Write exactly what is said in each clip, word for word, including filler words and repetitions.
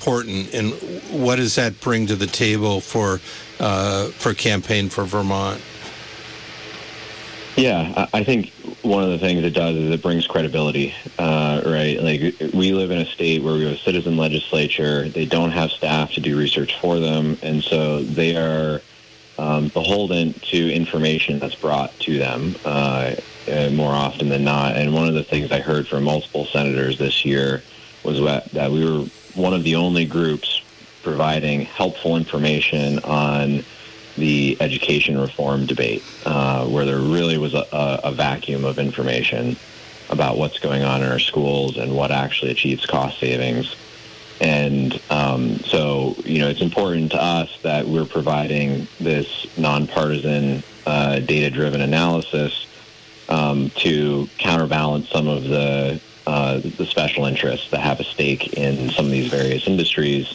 important, and what does that bring to the table for uh, for Campaign for Vermont? Yeah, I think one of the things it does is it brings credibility, uh, right? Like, we live in a state where we have a citizen legislature. They don't have staff to do research for them, and so they are um, beholden to information that's brought to them uh, uh, more often than not. And one of the things I heard from multiple senators this year was that, that we were one of the only groups providing helpful information on the education reform debate, uh, where there really was a, a, a vacuum of information about what's going on in our schools and what actually achieves cost savings. And um, so, you know, it's important to us that we're providing this nonpartisan, uh, data-driven analysis um, to counterbalance some of the uh, the special interests that have a stake in some of these various industries.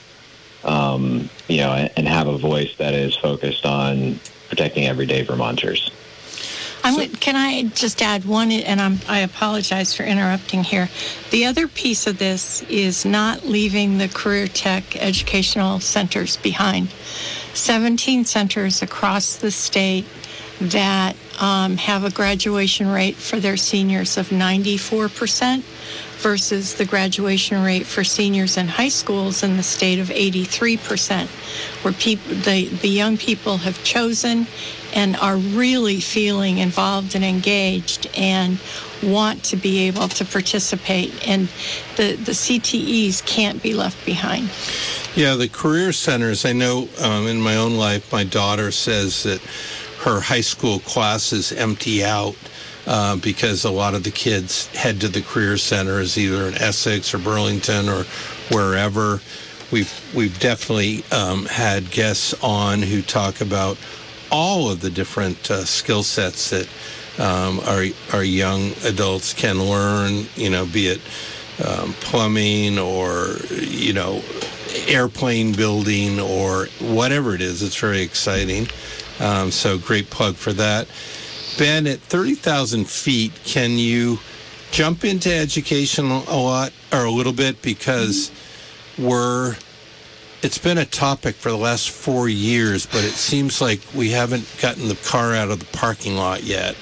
Um, you know, and have a voice that is focused on protecting everyday Vermonters. I'm, can I just add one, and I'm, I apologize for interrupting here. The other piece of this is not leaving the career tech educational centers behind. seventeen centers across the state that um, have a graduation rate for their seniors of ninety-four percent versus the graduation rate for seniors in high schools in the state of eighty-three percent, where people, the, the young people have chosen and are really feeling involved and engaged and want to be able to participate. And the, the C T Es can't be left behind. Yeah, the career centers, I know um, in my own life, my daughter says that her high school classes empty out Uh, because a lot of the kids head to the career centers, either in Essex or Burlington or wherever. We've we've definitely um, had guests on who talk about all of the different uh, skill sets that um, our our young adults can learn. You know, be it um, plumbing or you know airplane building or whatever it is. It's very exciting. Um, so great plug for that. Ben, at thirty thousand feet, can you jump into education a lot or a little bit? Because we're, it's been a topic for the last four years, but it seems like we haven't gotten the car out of the parking lot yet.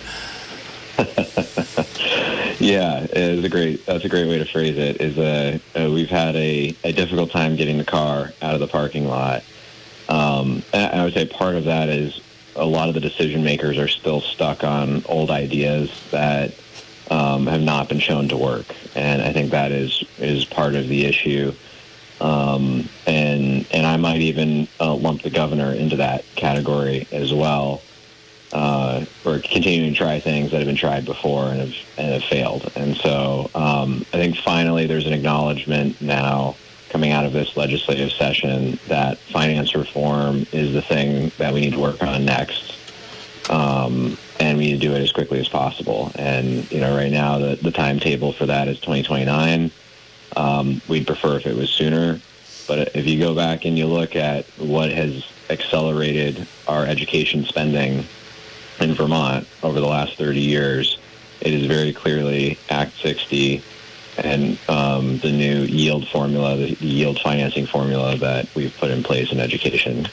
Yeah, it's a great, that's a great way to phrase it, is uh, uh, we've had a, a difficult time getting the car out of the parking lot. Um, I would say part of that is a lot of the decision makers are still stuck on old ideas that um, have not been shown to work, and I think that is is part of the issue. Um, and and I might even uh, lump the governor into that category as well. Uh, we're continuing to try things that have been tried before and have and have failed. And so um, I think finally there's an acknowledgement now coming out of this legislative session that finance reform is the thing that we need to work on next. Um, and we need to do it as quickly as possible. And, you know, right now the, the timetable for that is twenty twenty-nine. Um, we'd prefer if it was sooner. But if you go back and you look at what has accelerated our education spending in Vermont over the last thirty years, it is very clearly Act sixty and um, the new yield formula, the yield financing formula that we've put in place in education.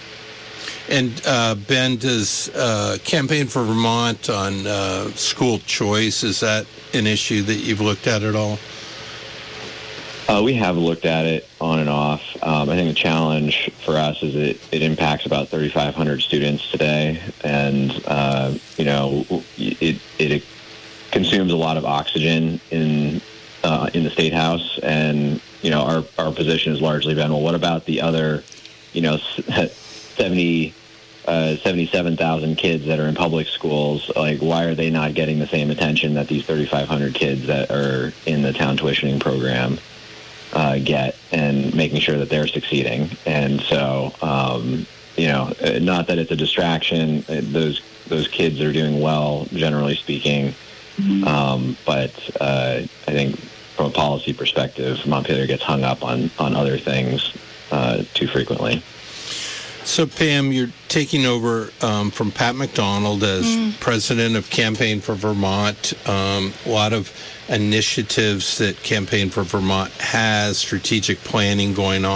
And uh, Ben, does uh, Campaign for Vermont on uh, school choice, is that an issue that you've looked at at all? Uh, we have looked at it on and off. Um, I think the challenge for us is it, it impacts about thirty-five hundred students today, and uh, you know it it consumes a lot of oxygen in uh, in the State House, and you know our our position has largely been, well, what about the other, you know, seventy. Uh, seventy-seven thousand kids that are in public schools? Like, why are they not getting the same attention that these thirty-five hundred kids that are in the town tuitioning program uh, get, and making sure that they're succeeding? And so, um, you know, not that it's a distraction. Those those kids are doing well, generally speaking. Mm-hmm. Um, but uh, I think from a policy perspective, Montpelier gets hung up on, on other things uh, too frequently. So, Pam, you're taking over um, from Pat McDonald as mm. president of Campaign for Vermont. Um, a lot of initiatives that Campaign for Vermont has, strategic planning going on.